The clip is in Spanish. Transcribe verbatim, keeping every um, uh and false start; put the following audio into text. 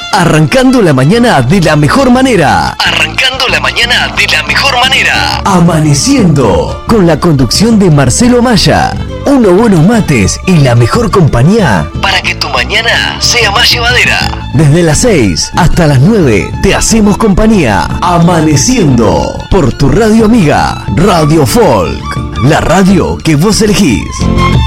Arrancando la mañana de la mejor manera. Arrancando la mañana de la mejor manera. Amaneciendo. Con la conducción de Marcelo Maya. Unos buenos mates y la mejor compañía para que tu mañana sea más llevadera. Desde las seis hasta las nueve te hacemos compañía. Amaneciendo. Por tu radio amiga, Radio Folk. La radio que vos elegís.